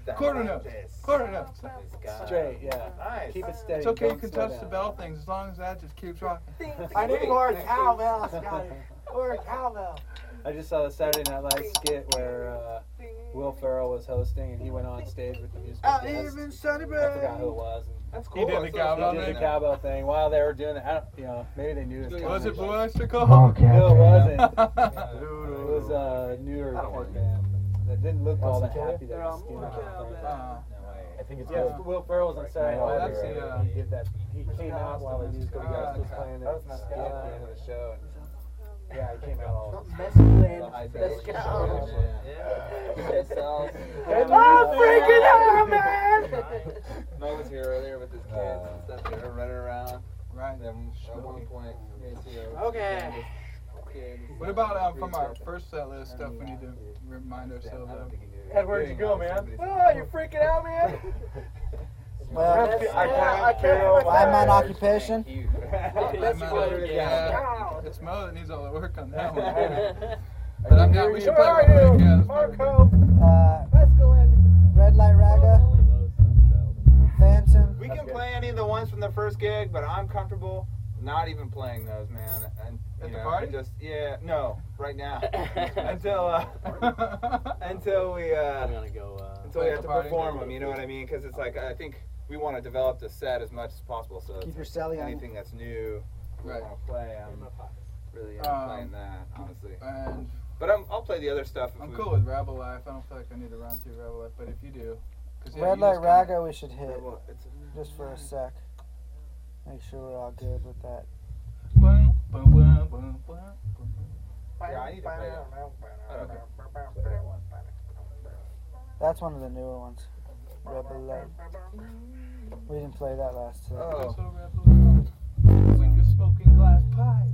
Quarter notes. Quarter notes. Straight, yeah. Nice. Keep it steady. It's okay, you don't can slow touch the down. bell things as long as that just keeps rocking. I need more cowbell, Scotty. More cowbell. I just saw the Saturday Night Live skit where Will Ferrell was hosting and he went on stage with the musical Out guest. here in Sunny I forgot who it Bay. was. That's He did the He cowbell did the thing. cowbell thing while they were doing it. Maybe they knew it was coming. Was it Blue Oyster Cult? No, it wasn't. wasn't. It was a newer type band that didn't look all that happy that was I think it's Yeah, called. Will Ferrell was on Saturday Oh, Night that's Live. the, He did that. He came out while the musical guest was playing their skit at the end of the show. Yeah, he came out all. Mescaline. I'm freaking out, man! Mo was here earlier with his kids and stuff. They were running around. Right. And then at one point, Okay. What about from our first set list stuff we need to remind ourselves of? Ed, where'd you go, man? Oh, you're freaking out, man. Well, I can't. I'm on occupation. Yeah, it's Mo that needs all the work on that one. But I'm not. We should play one break. Yeah, let's play one break. Red Light Raga. Phantom. we can play any of the ones from the first gig, but I'm comfortable not even playing those, man. And At you the know, party? No, right now. until we gonna go. until we have the to party? perform them. You know what I mean? Because it's like I think we want to develop the set as much as possible. So Keep it's your celly on. anything that's new, we Right. want to play. I'm really playing that, honestly. And But I'll play the other stuff. If I'm we- cool with Rebel Life. I don't feel like I need to run through Rebel Life, but if you do, 'cause, yeah, Red you Light just kinda- Raga we should hit Well, it's- just for a sec. Make sure we're all good with that. Boom, boom, boom, boom, boom. Yeah, I need to play that. Okay. That's one of the newer ones. Rebel Light. We didn't play that last set. Oh. So Rebel Life, when you're smoking glass pipe.